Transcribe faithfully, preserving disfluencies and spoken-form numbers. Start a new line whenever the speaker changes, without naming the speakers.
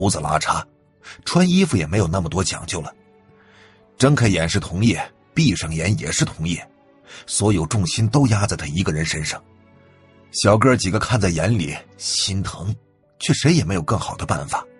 胡子拉碴，穿衣服也没有那么多讲究了。睁开眼是同业，闭上眼也是同业，所有重心都压在他一个人身上。小哥几个看在眼里，心疼，却谁也没有更好的办法。